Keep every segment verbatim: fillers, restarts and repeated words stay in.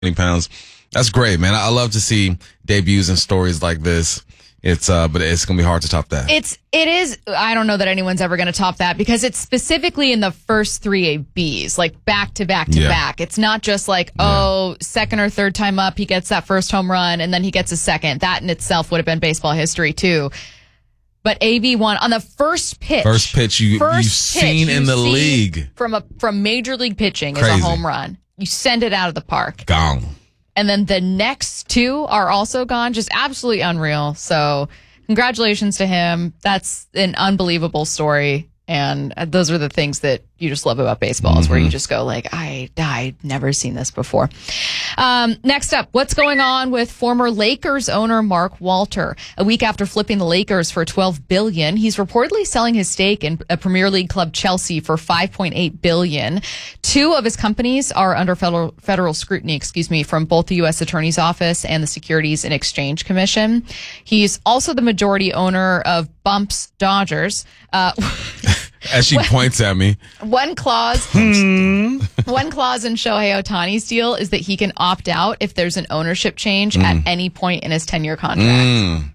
pounds. That's great, man. I love to see debuts and stories like this. It's uh, but it's gonna be hard to top that. It's it is. I don't know that anyone's ever gonna top that because it's specifically in the first three A Bs, like back to back to Yeah. back. It's not just like oh, second or third time up, he gets that first home run and then he gets a second. That in itself would have been baseball history too. But A B won on the first pitch. First pitch you first you've pitch seen in you've the seen league from a from major league pitching is Crazy. a home run. You send it out of the park. Gone. And then the next two are also gone. Just absolutely unreal. So congratulations to him. That's an unbelievable story. And those are the things that you just love about baseball is where you just go like, I, I'd never seen this before. Um, next up, what's going on with former Lakers owner Mark Walter? A week after flipping the Lakers for twelve billion dollars, he's reportedly selling his stake in a Premier League club Chelsea for five point eight billion dollars. Two of his companies are under federal federal scrutiny, excuse me, from both the U S Attorney's Office and the Securities and Exchange Commission. He's also the majority owner of Bumps Dodgers. Uh, As she points at me. One clause, one clause in Shohei Ohtani's deal is that he can opt out if there's an ownership change Mm. at any point in his ten-year contract. Mm.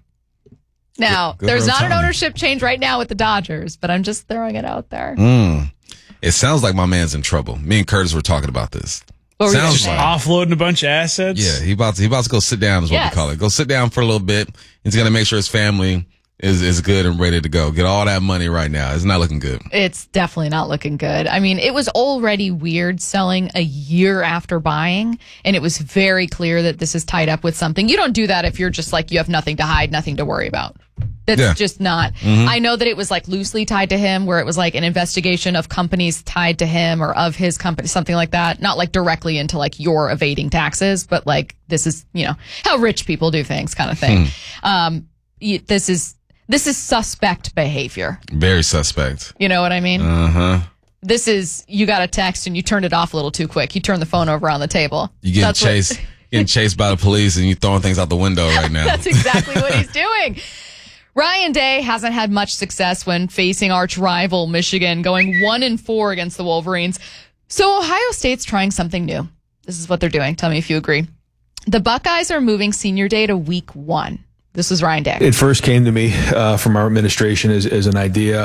Now, Good- good there's for not an Ohtani. ownership change right now with the Dodgers, but I'm just throwing it out there. Mm. It sounds like my man's in trouble. Me and Curtis were talking about this. What were you Sounds gonna like say? Offloading a bunch of assets. Yeah, he about to, he about to go sit down is what Yes. we call it. Go sit down for a little bit. He's gonna make sure his family is is good and ready to go. Get all that money right now. It's not looking good. It's definitely not looking good. I mean, it was already weird selling a year after buying, and it was very clear that this is tied up with something. You don't do that if you're just like, you have nothing to hide, nothing to worry about. That's Yeah. just not. I know that it was like loosely tied to him, where it was like an investigation of companies tied to him or of his company, something like that. Not like directly into like you're evading taxes, but like this is, you know, how rich people do things kind of thing. Um, y- this is, this is suspect behavior. Very suspect. You know what I mean? Uh huh. This is, you got a text and you turned it off a little too quick. You turned the phone over on the table. You getting That's what- chased, getting chased by the police, and you throwing things out the window right now. That's exactly what he's doing. Ryan Day hasn't had much success when facing arch rival Michigan, going one and four against the Wolverines. So Ohio State's trying something new. This is what they're doing. Tell me if you agree. The Buckeyes are moving senior day to week one. This is Ryan Day. It first came to me uh, from our administration as, as an idea,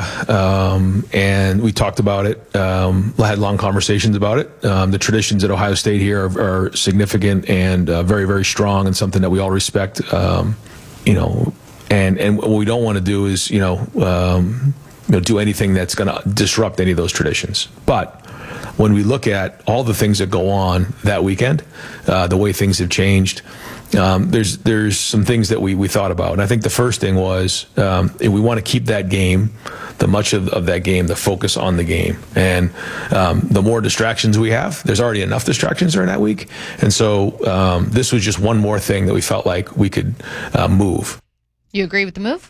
um, and we talked about it, um, had long conversations about it. Um, the traditions at Ohio State here are, are significant and uh, very, very strong, and something that we all respect. Um, you know, and and what we don't want to do is, you know, um, you know, do anything that's going to disrupt any of those traditions. But when we look at all the things that go on that weekend, uh, the way things have changed. Um, there's there's some things that we, we thought about. And I think the first thing was um, we want to keep that game, the much of, of that game, the focus on the game. And um, the more distractions we have, there's already enough distractions during that week. And so um, this was just one more thing that we felt like we could uh, move. You agree with the move?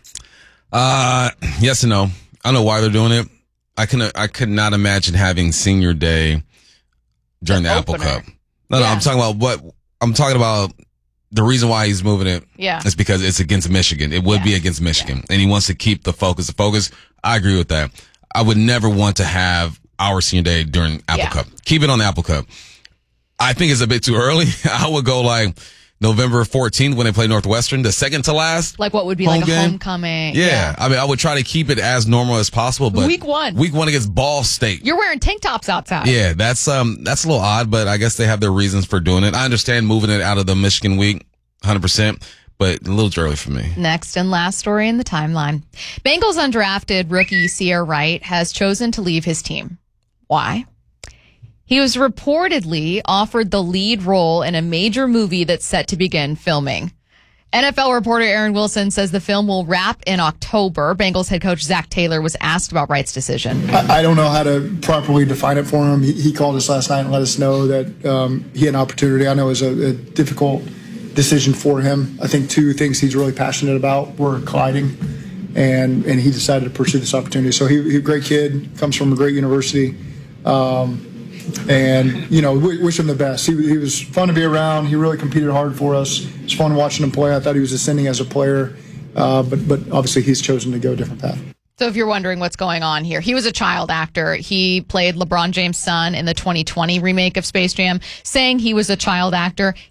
Uh, yes and no. I don't know why they're doing it. I can I could not imagine having senior day during the, The Apple opener. Cup. No, no, Yeah. I'm talking about what I'm talking about. The reason why he's moving it Yeah. is because it's against Michigan. It would Yeah. be against Michigan, and he wants to keep the focus. The focus. I agree with that. I would never want to have our senior day during Apple Yeah. Cup. Keep it on the Apple Cup. I think it's a bit too early. I would go like November fourteenth when they play Northwestern, the second to last. Like what would be Home like a game? homecoming? Yeah. I mean, I would try to keep it as normal as possible, but Week one. week one against Ball State. You're wearing tank tops outside. Yeah, that's um that's a little odd, but I guess they have their reasons for doing it. I understand moving it out of the Michigan week, one hundred percent, but a little too early for me. Next and last story in the timeline. Bengals undrafted rookie Sierra Wright has chosen to leave his team. Why? He was reportedly offered the lead role in a major movie that's set to begin filming. N F L reporter Aaron Wilson says the film will wrap in October. Bengals head coach Zach Taylor was asked about Wright's decision. I, I don't know how to properly define it for him. He, he called us last night and let us know that um, he had an opportunity. I know it was a, a difficult decision for him. I think two things he's really passionate about were colliding, and and he decided to pursue this opportunity. So he, he's a great kid, comes from a great university, um, and you know, we wish him the best. He, he was fun to be around. He really competed hard for us. It was fun watching him play. I thought he was ascending as a player, uh, but but obviously he's chosen to go a different path. So if you're wondering what's going on here, he was a child actor. He played LeBron James' son in the twenty twenty remake of Space Jam, saying he was a child actor.